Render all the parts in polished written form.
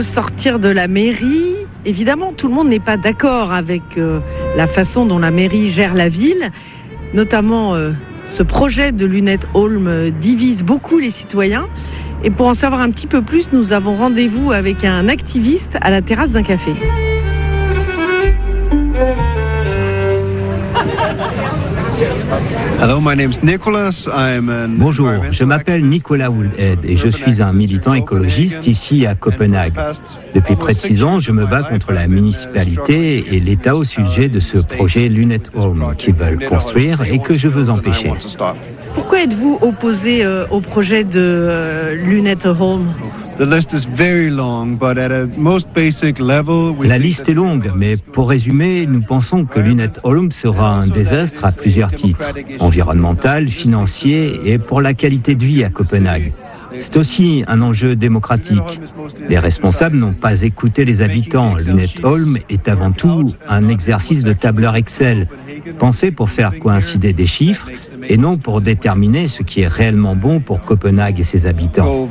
veut sortir de la mairie. Évidemment, tout le monde n'est pas d'accord avec la façon dont la mairie gère la ville. Notamment, ce projet de Lunette Holm divise beaucoup les citoyens. Et pour en savoir un petit peu plus, nous avons rendez-vous avec un activiste à la terrasse d'un café. Bonjour, je m'appelle Nicolas Woolhead et je suis un militant écologiste ici à Copenhague. Depuis près de 6 ans, je me bats contre la municipalité et l'État au sujet de ce projet Lunette Holm qu'ils veulent construire et que je veux empêcher. Pourquoi êtes-vous opposé au projet de Lunette Holm ? La liste est longue, mais pour résumer, nous pensons que Lunette Holm sera un désastre à plusieurs titres, environnemental, financier et pour la qualité de vie à Copenhague. C'est aussi un enjeu démocratique. Les responsables n'ont pas écouté les habitants. Lunette Holm est avant tout un exercice de tableur Excel, pensé pour faire coïncider des chiffres et non pour déterminer ce qui est réellement bon pour Copenhague et ses habitants.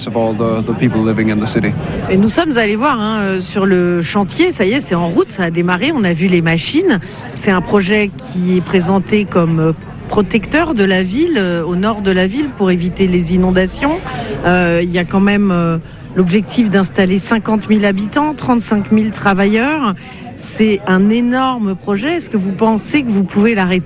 Et nous sommes allés voir sur le chantier, ça y est, c'est en route, ça a démarré, on a vu les machines. C'est un projet qui est présenté comme protecteur de la ville, au nord de la ville, pour éviter les inondations. Il y a quand même l'objectif d'installer 50 000 habitants, 35 000 travailleurs. C'est un énorme projet. Est-ce que vous pensez que vous pouvez l'arrêter ?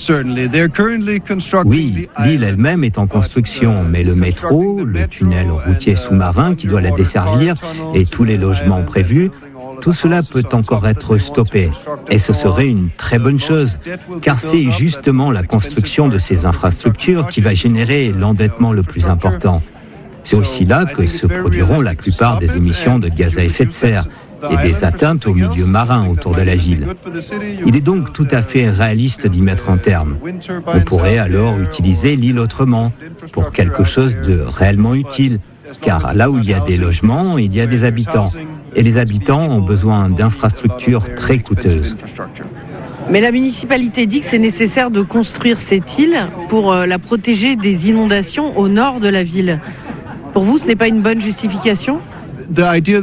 Oui, l'île elle-même est en construction, mais le métro, le tunnel routier sous-marin qui doit la desservir et tous les logements prévus, tout cela peut encore être stoppé. Et ce serait une très bonne chose, car c'est justement la construction de ces infrastructures qui va générer l'endettement le plus important. C'est aussi là que se produiront la plupart des émissions de gaz à effet de serre et des atteintes au milieu marin autour de la ville. Il est donc tout à fait réaliste d'y mettre un terme. On pourrait alors utiliser l'île autrement, pour quelque chose de réellement utile, car là où il y a des logements, il y a des habitants. Et les habitants ont besoin d'infrastructures très coûteuses. Mais la municipalité dit que c'est nécessaire de construire cette île pour la protéger des inondations au nord de la ville. Pour vous, ce n'est pas une bonne justification ? L'idée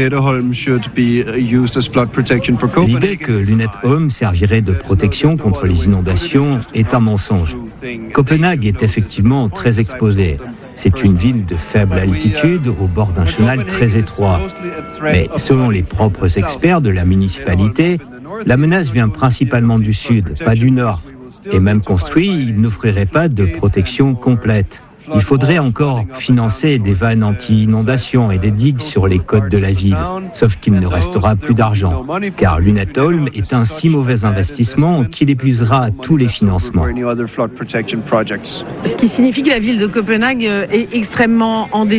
que Lunette Holm servirait de protection contre les inondations est un mensonge. Copenhague est effectivement très exposée. C'est une ville de faible altitude au bord d'un chenal très étroit. Mais selon les propres experts de la municipalité, la menace vient principalement du sud, pas du nord. Et même construit, il n'offrirait pas de protection complète. Il faudrait encore financer des vannes anti-inondation et des digues sur les côtes de la ville, sauf qu'il ne restera plus d'argent, car Lunette Holm est un si mauvais investissement qu'il épuisera tous les financements. Ce qui signifie que la ville de Copenhague est extrêmement endettée ?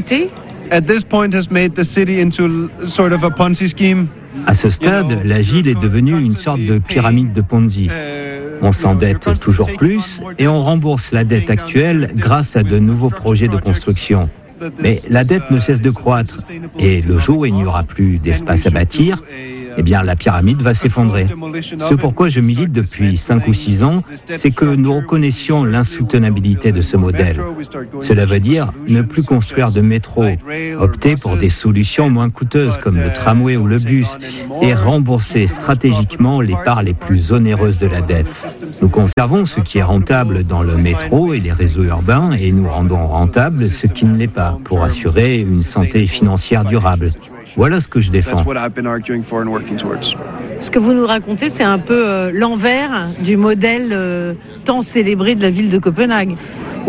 À ce stade, la ville est devenue une sorte de pyramide de Ponzi. On s'endette toujours plus et on rembourse la dette actuelle grâce à de nouveaux projets de construction. Mais la dette ne cesse de croître et le jour où il n'y aura plus d'espace à bâtir, eh bien la pyramide va s'effondrer. Ce pourquoi je milite depuis 5 ou 6 ans, c'est que nous reconnaissions l'insoutenabilité de ce modèle. Cela veut dire ne plus construire de métro, opter pour des solutions moins coûteuses comme le tramway ou le bus et rembourser stratégiquement les parts les plus onéreuses de la dette. Nous conservons ce qui est rentable dans le métro et les réseaux urbains et nous rendons rentable ce qui ne l'est pas pour assurer une santé financière durable. Voilà ce que je défends. Ce que vous nous racontez, c'est un peu l'envers du modèle tant célébré de la ville de Copenhague.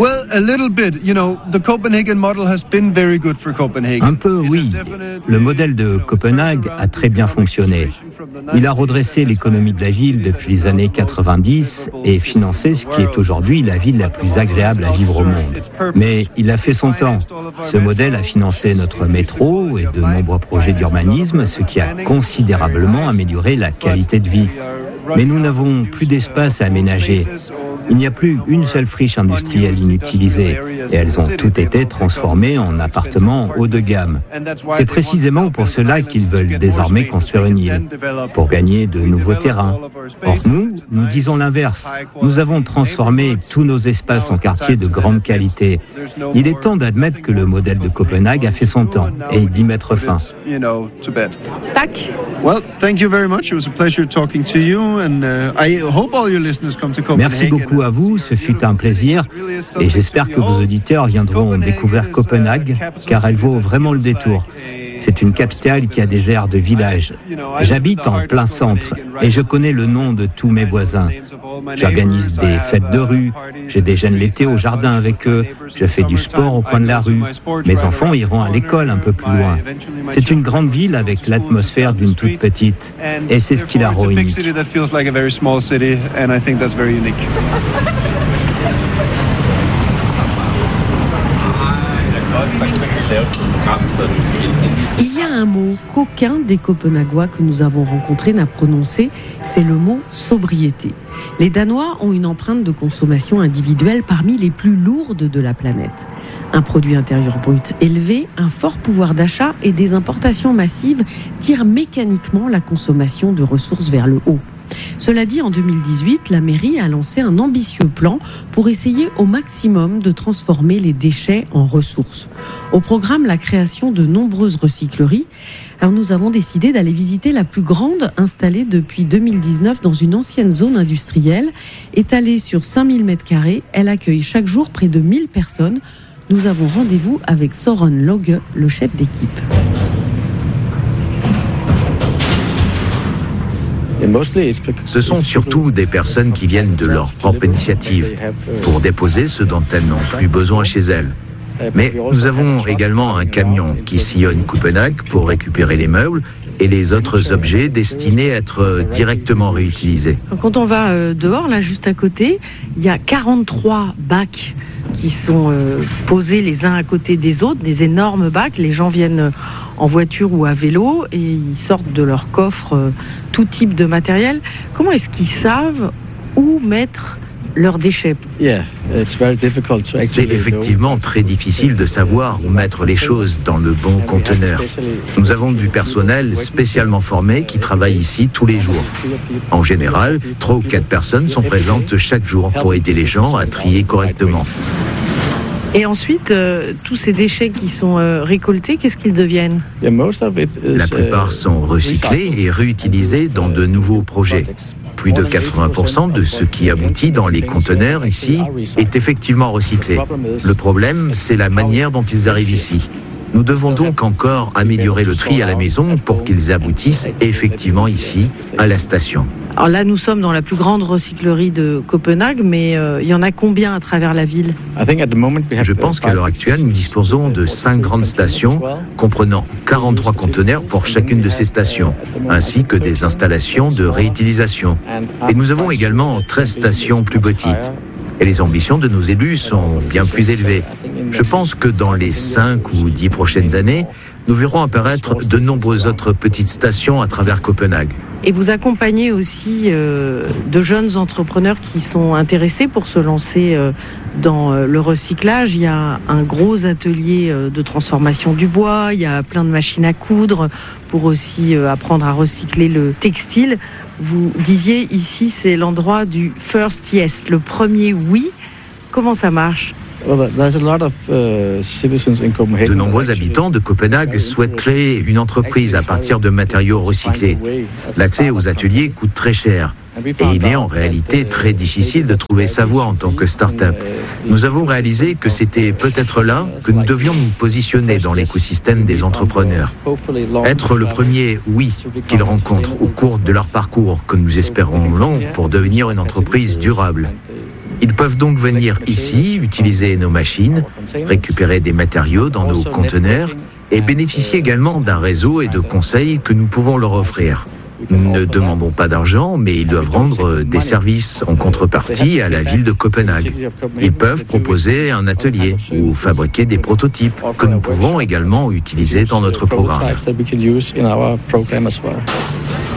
Un peu, oui. Le modèle de Copenhague a très bien fonctionné. Il a redressé l'économie de la ville depuis les années 90 et financé ce qui est aujourd'hui la ville la plus agréable à vivre au monde. Mais il a fait son temps. Ce modèle a financé notre métro et de nombreux projets d'urbanisme, ce qui a considérablement amélioré la qualité de vie. Mais nous n'avons plus d'espace à aménager. Il n'y a plus une seule friche industrielle inutilisée et elles ont toutes été transformées en appartements haut de gamme. C'est précisément pour cela qu'ils veulent désormais construire une île, pour gagner de nouveaux terrains. Or nous disons l'inverse. Nous avons transformé tous nos espaces en quartiers de grande qualité. Il est temps d'admettre que le modèle de Copenhague a fait son temps et d'y mettre fin. Tac. Merci beaucoup à vous, ce fut un plaisir et j'espère que vos auditeurs viendront découvrir Copenhague car elle vaut vraiment le détour. C'est une capitale qui a des airs de village. J'habite en plein centre et je connais le nom de tous mes voisins. J'organise des fêtes de rue, je déjeune l'été au jardin avec eux, je fais du sport au coin de la rue. Mes enfants iront à l'école un peu plus loin. C'est une grande ville avec l'atmosphère d'une toute petite et c'est ce qui la rend unique. Il y a un mot qu'aucun des Copenhaguois que nous avons rencontrés n'a prononcé, c'est le mot sobriété. Les Danois ont une empreinte de consommation individuelle parmi les plus lourdes de la planète. Un produit intérieur brut élevé, un fort pouvoir d'achat et des importations massives tirent mécaniquement la consommation de ressources vers le haut. Cela dit, en 2018, la mairie a lancé un ambitieux plan pour essayer au maximum de transformer les déchets en ressources. Au programme, la création de nombreuses recycleries. Alors nous avons décidé d'aller visiter la plus grande installée depuis 2019 dans une ancienne zone industrielle. Étalée sur 5000 m², elle accueille chaque jour près de 1000 personnes. Nous avons rendez-vous avec Søren Loge, le chef d'équipe. Ce sont surtout des personnes qui viennent de leur propre initiative pour déposer ce dont elles n'ont plus besoin chez elles. Mais nous avons également un camion qui sillonne Copenhague pour récupérer les meubles et les autres objets destinés à être directement réutilisés. Quand on va dehors, là, juste à côté, il y a 43 bacs qui sont posés les uns à côté des autres, des énormes bacs. Les gens viennent en voiture ou à vélo et ils sortent de leur coffre tout type de matériel. Comment est-ce qu'ils savent où mettre leurs déchets? C'est effectivement très difficile de savoir où mettre les choses dans le bon conteneur. Nous avons du personnel spécialement formé qui travaille ici tous les jours. En général, 3 ou 4 personnes sont présentes chaque jour pour aider les gens à trier correctement. Et ensuite, tous ces déchets qui sont récoltés, qu'est-ce qu'ils deviennent? La plupart sont recyclés et réutilisés dans de nouveaux projets. Plus de 80% de ce qui aboutit dans les conteneurs ici est effectivement recyclé. Le problème, c'est la manière dont ils arrivent ici. Nous devons donc encore améliorer le tri à la maison pour qu'ils aboutissent effectivement ici, à la station. Alors là, nous sommes dans la plus grande recyclerie de Copenhague, mais il y en a combien à travers la ville? Je pense qu'à l'heure actuelle, nous disposons de 5 grandes stations, comprenant 43 conteneurs pour chacune de ces stations, ainsi que des installations de réutilisation. Et nous avons également 13 stations plus petites. Et les ambitions de nos élus sont bien plus élevées. Je pense que dans les 5 ou 10 prochaines années, nous verrons apparaître de nombreuses autres petites stations à travers Copenhague. Et vous accompagnez aussi de jeunes entrepreneurs qui sont intéressés pour se lancer dans le recyclage. Il y a un gros atelier de transformation du bois, il y a plein de machines à coudre pour aussi apprendre à recycler le textile. Vous disiez ici, c'est l'endroit du first yes, le premier oui. Comment ça marche? De nombreux habitants de Copenhague souhaitent créer une entreprise à partir de matériaux recyclés. L'accès aux ateliers coûte très cher et il est en réalité très difficile de trouver sa voie en tant que start-up. Nous avons réalisé que c'était peut-être là que nous devions nous positionner dans l'écosystème des entrepreneurs. Être le premier oui qu'ils rencontrent au cours de leur parcours que nous espérons long pour devenir une entreprise durable. Ils peuvent donc venir ici, utiliser nos machines, récupérer des matériaux dans nos conteneurs et bénéficier également d'un réseau et de conseils que nous pouvons leur offrir. Nous ne demandons pas d'argent, mais ils doivent rendre des services en contrepartie à la ville de Copenhague. Ils peuvent proposer un atelier ou fabriquer des prototypes que nous pouvons également utiliser dans notre programme.